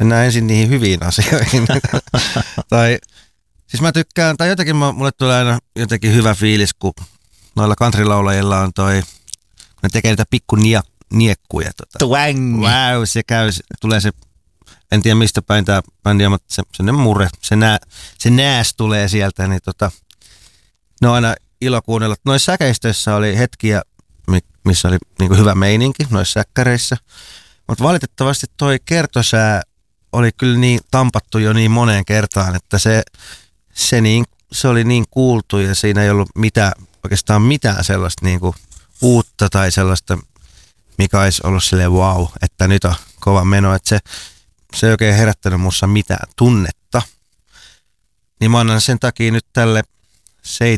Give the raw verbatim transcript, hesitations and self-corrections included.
Mennään ensin niihin hyviin asioihin. tai, siis mä tykkään, tai jotenkin mä, mulle tulee aina jotenkin hyvä fiilis, kun noilla countrylaulajilla on toi, kun ne tekee niitä pikku nie, niekkuja. Tota. Twang! Wow, se käy, tulee se, en tiedä mistä päin tää bändi on, mutta se, se murre, se, nää, se nääs tulee sieltä, niin tota, ne on aina ilo kuunnella. Noissa säkeistöissä oli hetkiä, missä oli niinku hyvä meininki, noissa säkkäreissä, mutta valitettavasti toi kertosää oli kyllä niin tampattu jo niin moneen kertaan, että se, se, niin, se oli niin kuultu ja siinä ei ollut mitään, oikeastaan mitään sellaista niinku uutta tai sellaista, mikä olisi ollut silleen wow, että nyt on kova meno, että se, se ei oikein herättänyt mussa mitään tunnetta. Niin mä annan sen takia nyt tälle